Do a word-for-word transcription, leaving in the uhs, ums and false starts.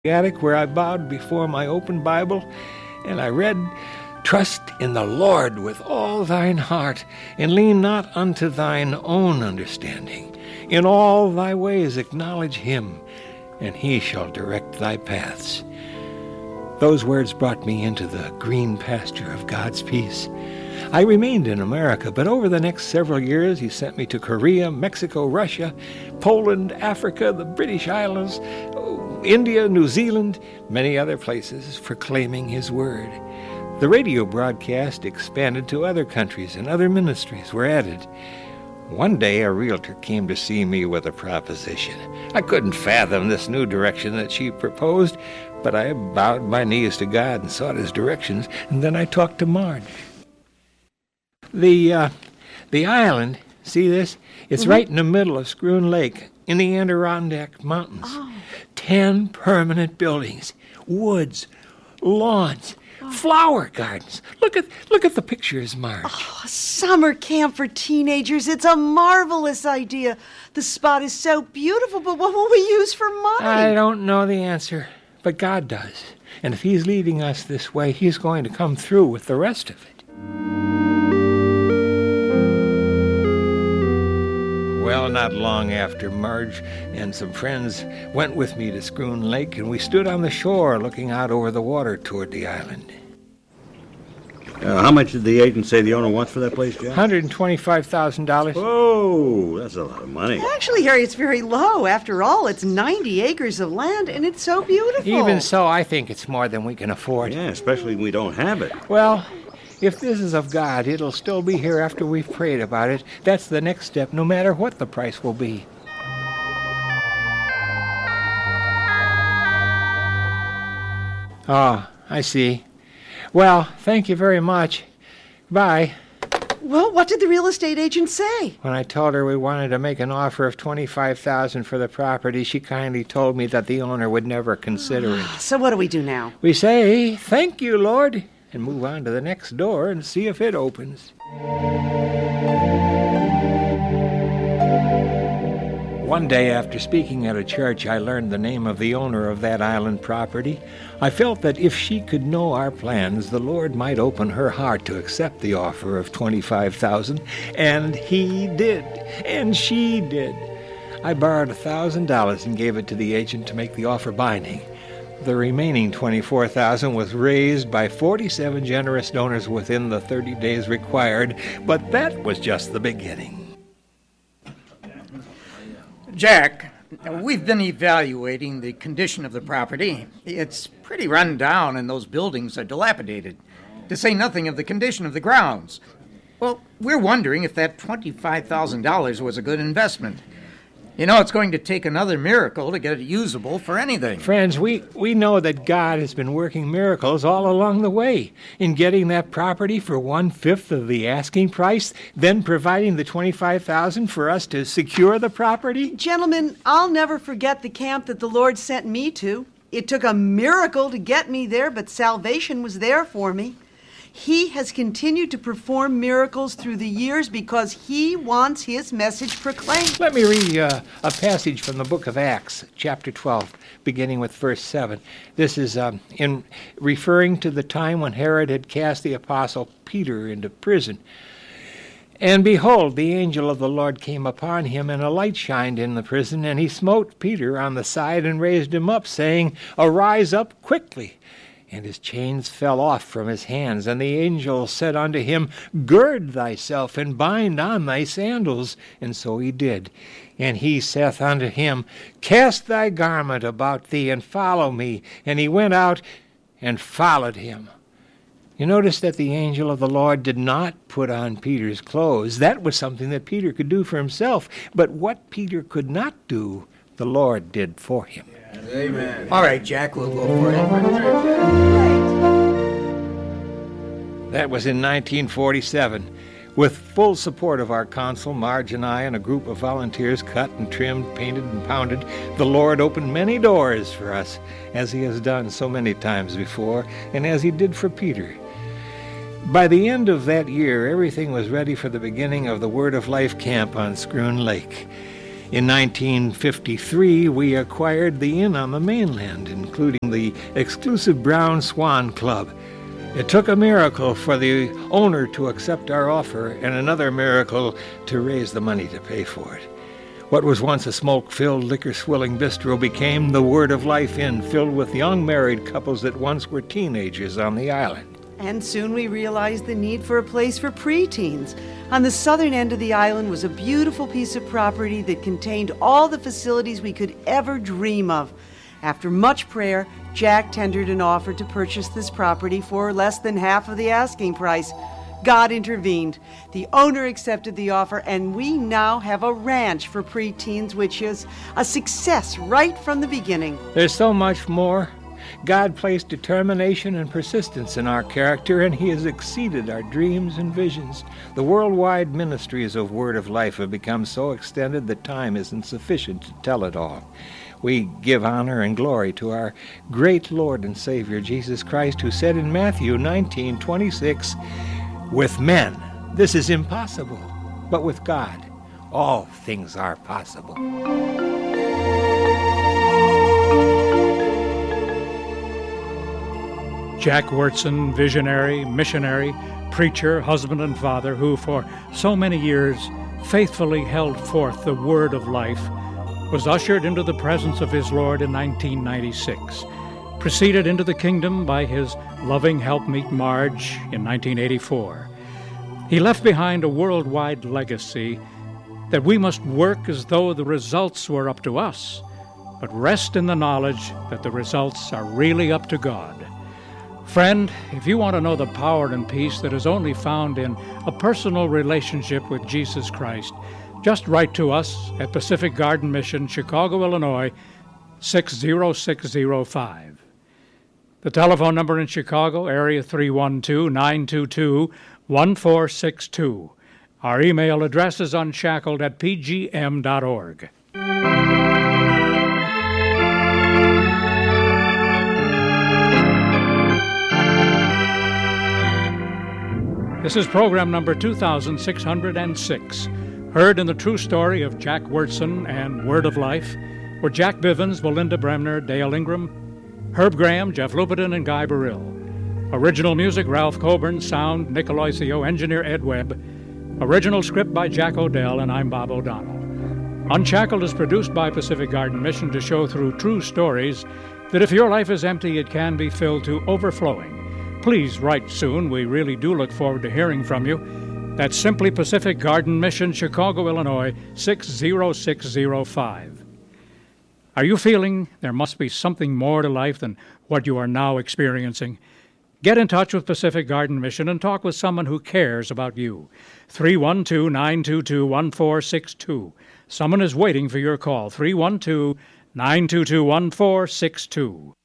attic where I bowed before my open Bible, and I read, "Trust in the Lord with all thine heart, and lean not unto thine own understanding. In all thy ways acknowledge him, and he shall direct thy paths." Those words brought me into the green pasture of God's peace. I remained in America, but over the next several years he sent me to Korea, Mexico, Russia, Poland, Africa, the British Islands, India, New Zealand, many other places, proclaiming his word. The radio broadcast expanded to other countries, and other ministries were added. One day a realtor came to see me with a proposition. I couldn't fathom this new direction that she proposed, but I bowed my knees to God and sought his directions, and then I talked to Marge. The uh, the island, see this? It's mm-hmm. right in the middle of Scroon Lake in the Adirondack Mountains. Oh. Ten permanent buildings, woods, lawns, oh. flower gardens. Look at look at the pictures, Marge. Oh, summer camp for teenagers. It's a marvelous idea. The spot is so beautiful, but what will we use for money? I don't know the answer, but God does. And if he's leading us this way, he's going to come through with the rest of it. Well, not long after, Marge and some friends went with me to Scroon Lake, and we stood on the shore looking out over the water toward the island. Uh, how much did the agent say the owner wants for that place, Jack? one hundred twenty-five thousand dollars. Whoa, that's a lot of money. Actually, Harry, it's very low. After all, it's ninety acres of land, and it's so beautiful. Even so, I think it's more than we can afford. Yeah, especially when we don't have it. Well, if this is of God, it'll still be here after we've prayed about it. That's the next step, no matter what the price will be. Ah, oh, I see. Well, thank you very much. Bye. Well, what did the real estate agent say? When I told her we wanted to make an offer of twenty-five thousand dollars for the property, she kindly told me that the owner would never consider it. So what do we do now? We say, "Thank you, Lord," and move on to the next door and see if it opens. One day after speaking at a church, I learned the name of the owner of that island property. I felt that if she could know our plans, the Lord might open her heart to accept the offer of twenty-five thousand dollars, and he did, and she did. I borrowed one thousand dollars and gave it to the agent to make the offer binding. The remaining twenty-four thousand dollars was raised by forty-seven generous donors within the thirty days required, but that was just the beginning. Jack, we've been evaluating the condition of the property. It's pretty run down, and those buildings are dilapidated, to say nothing of the condition of the grounds. Well, we're wondering if that twenty-five thousand dollars was a good investment. You know, it's going to take another miracle to get it usable for anything. Friends, we, we know that God has been working miracles all along the way in getting that property for one-fifth of the asking price, then providing the twenty-five thousand dollars for us to secure the property. Gentlemen, I'll never forget the camp that the Lord sent me to. It took a miracle to get me there, but salvation was there for me. He has continued to perform miracles through the years because he wants his message proclaimed. Let me read uh, a passage from the book of Acts, chapter twelve, beginning with verse seven. This is um, in referring to the time when Herod had cast the apostle Peter into prison. "And behold, the angel of the Lord came upon him, and a light shined in the prison, and he smote Peter on the side and raised him up, saying, Arise up quickly. And his chains fell off from his hands, and the angel said unto him, Gird thyself, and bind on thy sandals. And so he did. And he saith unto him, Cast thy garment about thee, and follow me. And he went out and followed him." You notice that the angel of the Lord did not put on Peter's clothes. That was something that Peter could do for himself. But what Peter could not do, the Lord did for him. Amen. All right, Jack, we'll go for it. That was in nineteen forty-seven. With full support of our consul, Marge and I, and a group of volunteers cut and trimmed, painted and pounded, the Lord opened many doors for us, as he has done so many times before, and as he did for Peter. By the end of that year, everything was ready for the beginning of the Word of Life camp on Scroon Lake. In nineteen fifty-three, we acquired the inn on the mainland, including the exclusive Brown Swan Club. It took a miracle for the owner to accept our offer and another miracle to raise the money to pay for it. What was once a smoke-filled, liquor-swilling bistro became the Word of Life Inn, filled with young married couples that once were teenagers on the island. And soon we realized the need for a place for preteens. On the southern end of the island was a beautiful piece of property that contained all the facilities we could ever dream of. After much prayer, Jack tendered an offer to purchase this property for less than half of the asking price. God intervened. The owner accepted the offer, and we now have a ranch for preteens, which is a success right from the beginning. There's so much more. God placed determination and persistence in our character, and He has exceeded our dreams and visions. The worldwide ministries of Word of Life have become so extended that time isn't sufficient to tell it all. We give honor and glory to our great Lord and Savior, Jesus Christ, who said in Matthew nineteen twenty-six, "With men, this is impossible, but with God, all things are possible." Jack Wyrtzen, visionary, missionary, preacher, husband, and father, who for so many years faithfully held forth the word of life, was ushered into the presence of his Lord in nineteen ninety-six, preceded into the kingdom by his loving helpmeet Marge in nineteen eighty-four. He left behind a worldwide legacy that we must work as though the results were up to us, but rest in the knowledge that the results are really up to God. Friend, if you want to know the power and peace that is only found in a personal relationship with Jesus Christ, just write to us at Pacific Garden Mission, Chicago, Illinois, six zero six zero five. The telephone number in Chicago, area three one two, nine two two, one four six two. Our email address is unshackled at p g m dot org. This is program number two thousand six hundred six, heard in the true story of Jack Wyrtzen and Word of Life, were Jack Bivens, Belinda Bremner, Dale Ingram, Herb Graham, Jeff Lupetin, and Guy Burrill. Original music, Ralph Coburn. Sound, Nick Aloisio. Engineer, Ed Webb. Original script by Jack Odell, and I'm Bob O'Donnell. Unshackled is produced by Pacific Garden Mission to show through true stories that if your life is empty, it can be filled to overflowing. Please write soon. We really do look forward to hearing from you. That's simply Pacific Garden Mission, Chicago, Illinois, six zero six zero five. Are you feeling there must be something more to life than what you are now experiencing? Get in touch with Pacific Garden Mission and talk with someone who cares about you. three one two, nine two two, one four six two. Someone is waiting for your call. three one two, nine two two, one four six two.